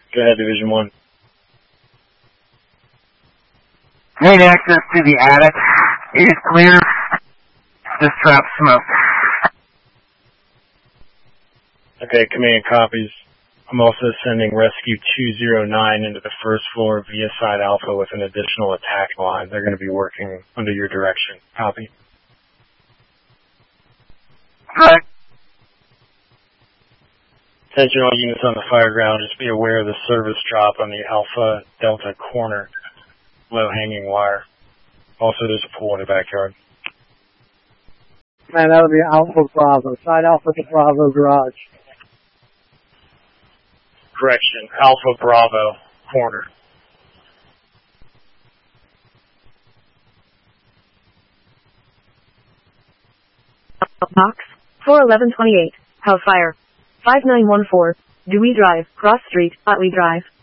Go ahead, Division 1. Main access to the attic is clear. Just trap smoke. Okay, command copies. I'm also sending Rescue 209 into the first floor via Side Alpha with an additional attack line. They're going to be working under your direction. Copy. Right. Attention all units on the fire ground, just be aware of the service drop on the Alpha Delta corner. Low-hanging wire. Also, there's a pool in the backyard. Man, that'll be Alpha Bravo. Side Alpha to Bravo garage. Correction, Alpha Bravo corner. Box 41128. Hellfire. 5914. Dewey Drive, Cross Street, Utley Drive.